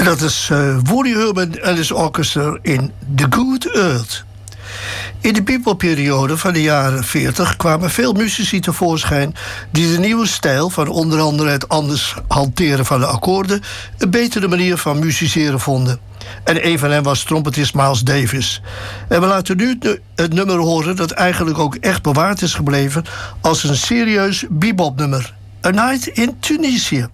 En dat is Woody Herman en his orchestra in The Good Earth. In de bebop-periode van de jaren 40 kwamen veel muzici tevoorschijn die de nieuwe stijl van onder andere het anders hanteren van de akkoorden een betere manier van musiceren vonden. En een van hen was trompetist Miles Davis. En we laten nu het nummer horen dat eigenlijk ook echt bewaard is gebleven als een serieus bebop-nummer. A Night in Tunisia.